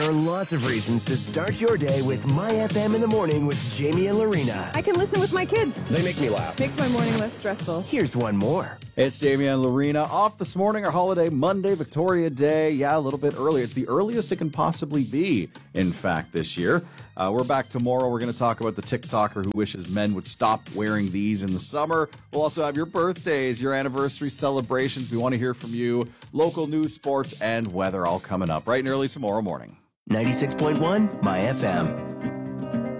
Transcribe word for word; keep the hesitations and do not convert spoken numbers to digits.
There are lots of reasons to start your day with My F M in the morning with Jamie and Lorena. I can listen with my kids. They make me laugh. Makes my morning less stressful. Here's one more. It's Jamie and Lorena off this morning, our holiday Monday, Victoria Day. Yeah, a little bit early. It's the earliest it can possibly be, in fact, this year. Uh, we're back tomorrow. We're going to talk about the TikToker who wishes men would stop wearing these in the summer. We'll also have your birthdays, your anniversary celebrations. We want to hear from you. Local news, sports, and weather all coming up bright and early tomorrow morning. ninety-six point one My F M.